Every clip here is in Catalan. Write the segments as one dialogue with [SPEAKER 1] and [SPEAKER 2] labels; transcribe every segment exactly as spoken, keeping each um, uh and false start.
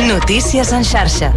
[SPEAKER 1] Notícies en xarxa.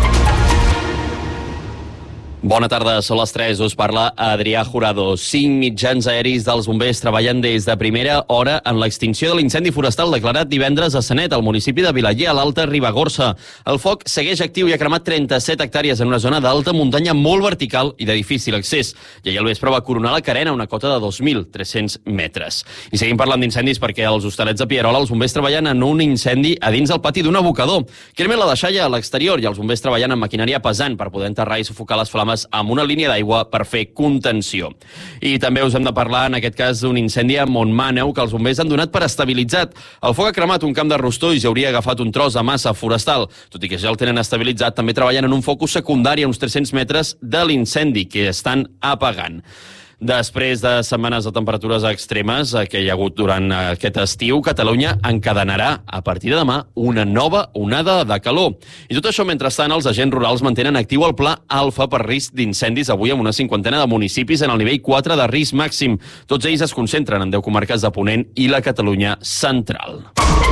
[SPEAKER 2] Bona tarda, són les tres, us parla Adrià Jurado. Cinc mitjans aeris dels bombers treballen des de primera hora en l'extinció de l'incendi forestal declarat divendres a Sanet, al municipi de Vilaller, a l'Alta Ribagorça. El foc segueix actiu i ha cremat trenta-set hectàrees en una zona d'alta muntanya molt vertical i de difícil accés. I ahir al vespre va coronar la Carena, una cota de dos mil tres-cents metres. I seguim parlant d'incendis perquè als hostalets de Pierola els bombers treballen en un incendi a dins del pati d'un abocador. Cremen la deixalla a l'exterior i els bombers treballen amb maquinària pesant per poder enterrar i sufocar les flames amb una línia d'aigua per fer contenció. I també us hem de parlar, en aquest cas, d'un incendi a Montmàneu que els bombers han donat per estabilitzat. El foc ha cremat un camp de rostolls i hauria agafat un tros de massa forestal. Tot i que ja el tenen estabilitzat, també treballen en un focus secundari a uns tres-cents metres de l'incendi que estan apagant. Després de setmanes de temperatures extremes que hi ha hagut durant aquest estiu, Catalunya encadenarà a partir de demà una nova onada de calor. I tot això, mentrestant, els agents rurals mantenen actiu el pla Alfa per risc d'incendis avui amb una cinquantena de municipis en el nivell quatre de risc màxim. Tots ells es concentren en deu comarques de Ponent i la Catalunya central.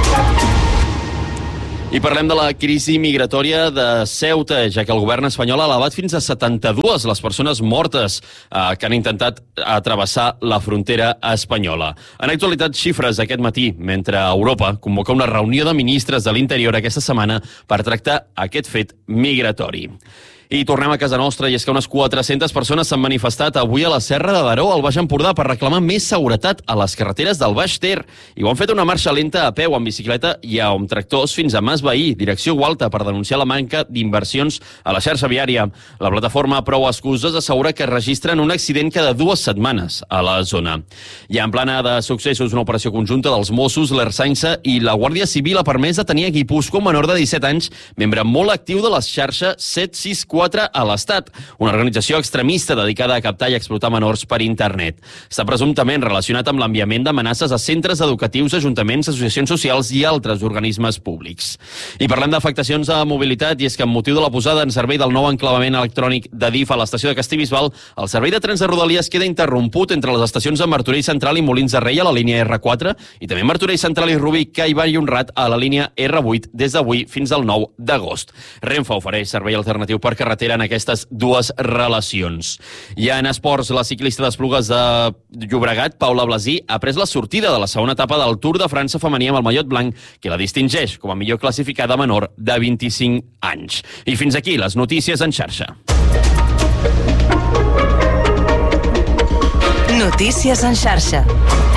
[SPEAKER 2] I parlem de la crisi migratòria de Ceuta, ja que el govern espanyol ha elevat fins a setanta-dues les persones mortes eh, que han intentat travessar la frontera espanyola. En actualitat, xifres aquest matí, mentre Europa convoca una reunió de ministres de l'Interior aquesta setmana per tractar aquest fet migratori. I tornem a casa nostra, i és que unes quatre-centes persones s'han manifestat avui a la Serra de Daró, al Baix Empordà, per reclamar més seguretat a les carreteres del Baix Ter. I ho han fet una marxa lenta a peu, amb bicicleta i amb tractors fins a Mas Veí, direcció Gualta, per denunciar la manca d'inversions a la xarxa viària. La plataforma Prou Excuses assegura que registren un accident cada dues setmanes a la zona. I en plana de successos, una operació conjunta dels Mossos, l'Ertzaintza i la Guàrdia Civil ha permès detenir a Guipúscoa un menor de disset anys, membre molt actiu de la xarxa set sis quatre a l'Estat, una organització extremista dedicada a captar i explotar menors per internet. Està presumptament relacionat amb l'enviament d'amenaces a centres educatius, ajuntaments, associacions socials i altres organismes públics. I parlem d'afectacions a mobilitat, i és que amb motiu de la posada en servei del nou enclavament electrònic de D I F a l'estació de Castellbisbal, el servei de trens de Rodalies queda interromput entre les estacions de Martorell Central i Molins de Rei a la línia erre quatre i també Martorell Central i Rubí, Caiba i Honrat a la línia erre vuit des d'avui fins al nou d'agost. Renfe ofereix servei alternatiu per carretera en aquestes dues relacions. I en esports, la ciclista d'Esplugues de Llobregat, Paula Blasí, ha pres la sortida de la segona etapa del Tour de França femení amb el mallot blanc, que la distingeix com a millor classificada menor de vint-i-cinc anys. I fins aquí les notícies en xarxa.
[SPEAKER 1] Notícies en xarxa.